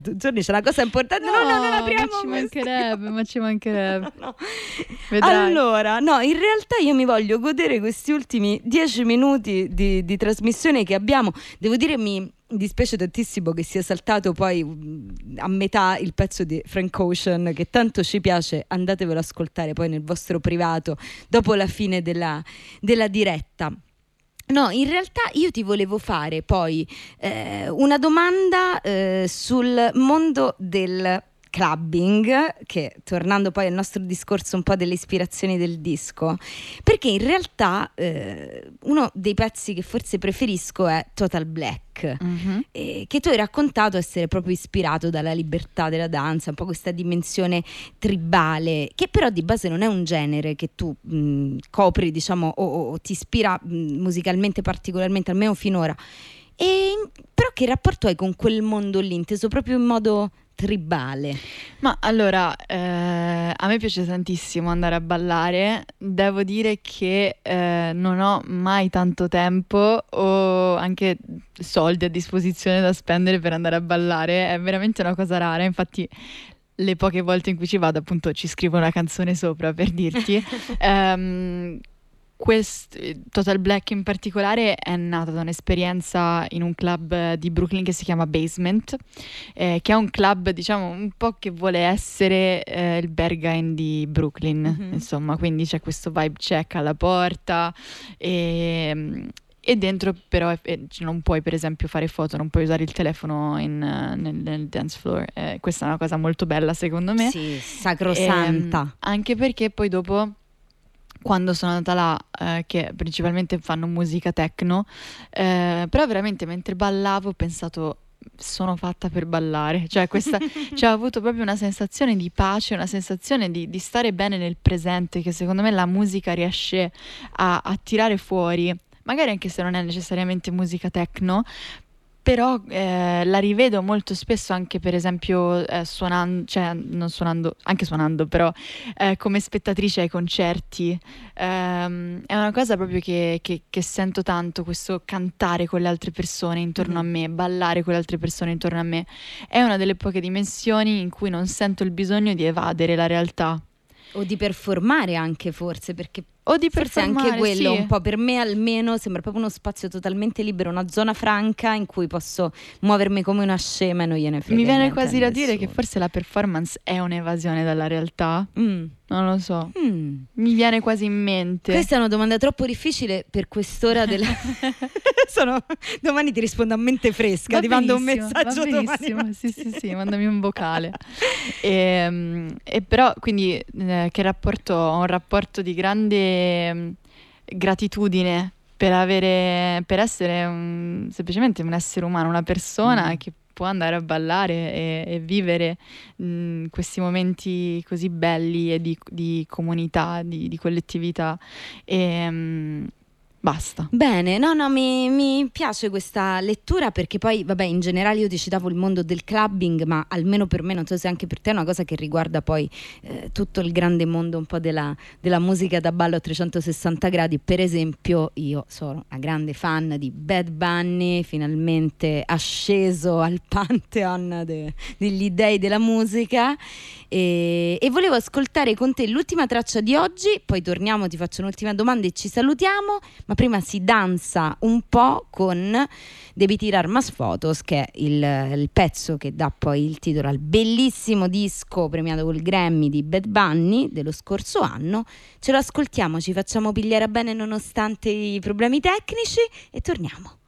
Giorni c'è una cosa importante. No, non apriamo. Ma ci mancherebbe. No. Vedrai. Allora, no, in realtà io mi voglio godere questi ultimi 10 minuti di trasmissione che abbiamo. Devo dire, mi dispiace tantissimo che sia saltato poi a metà il pezzo di Frank Ocean, che tanto ci piace. Andatevelo ad ascoltare poi nel vostro privato dopo la fine della diretta. No, in realtà io ti volevo fare poi una domanda sul mondo del clubbing, che tornando poi al nostro discorso un po' delle ispirazioni del disco, perché in realtà uno dei pezzi che forse preferisco è Total Black, che tu hai raccontato essere proprio ispirato dalla libertà della danza, un po' questa dimensione tribale, che però di base non è un genere che tu copri, diciamo, o ti ispira musicalmente particolarmente, almeno finora. Però che rapporto hai con quel mondo lì, inteso proprio in modo tribale? Ma allora, a me piace tantissimo andare a ballare. Devo dire che non ho mai tanto tempo o anche soldi a disposizione da spendere per andare a ballare. È veramente una cosa rara. Infatti, le poche volte in cui ci vado, appunto, ci scrivo una canzone sopra per dirti. Total Black in particolare è nata da un'esperienza in un club di Brooklyn che si chiama Basement, che è un club, diciamo, un po' che vuole essere il Berghain di Brooklyn, insomma, quindi c'è questo vibe check alla porta e dentro però non puoi, per esempio, fare foto, non puoi usare il telefono nel dance floor. Questa è una cosa molto bella, secondo me. Sì, sacrosanta. Anche perché poi dopo, quando sono andata là, che principalmente fanno musica techno, però veramente mentre ballavo ho pensato, sono fatta per ballare, cioè ho avuto proprio una sensazione di pace, una sensazione di stare bene nel presente, che secondo me la musica riesce a tirare fuori, magari anche se non è necessariamente musica techno. Però la rivedo molto spesso anche, per esempio, suonando, cioè non suonando, anche suonando, però come spettatrice ai concerti. È una cosa proprio che sento tanto, questo cantare con le altre persone intorno a me, ballare con le altre persone intorno a me. È una delle poche dimensioni in cui non sento il bisogno di evadere la realtà. O di performare anche, forse, perché O di forse performare, anche quello, sì. un po' per me almeno, sembra proprio uno spazio totalmente libero, una zona franca in cui posso muovermi come una scema e non gliene frega Mi viene niente quasi a da dire nessuno. che forse la performance è un'evasione dalla realtà. Non lo so. Mi viene quasi in mente. Questa è una domanda troppo difficile per quest'ora della... Domani ti rispondo a mente fresca, ti mando un messaggio domani. Sì, mandami un vocale. E però, quindi, che rapporto? Ho un rapporto di grande gratitudine per essere semplicemente un essere umano, una persona che può andare a ballare e vivere questi momenti così belli e di comunità, di collettività. Basta. Bene, no, mi piace questa lettura, perché poi, vabbè, in generale io ti citavo il mondo del clubbing, ma almeno per me, non so se anche per te, è una cosa che riguarda poi tutto il grande mondo un po' della musica da ballo a 360 gradi. Per esempio, io sono una grande fan di Bad Bunny, finalmente asceso al pantheon degli dei della musica, e volevo ascoltare con te l'ultima traccia di oggi, poi torniamo, ti faccio un'ultima domanda e ci salutiamo. Ma prima si danza un po' con Devi tirar más fotos, che è il pezzo che dà poi il titolo al bellissimo disco premiato col Grammy di Bad Bunny dello scorso anno. Ce lo ascoltiamo, ci facciamo pigliare bene nonostante i problemi tecnici e torniamo.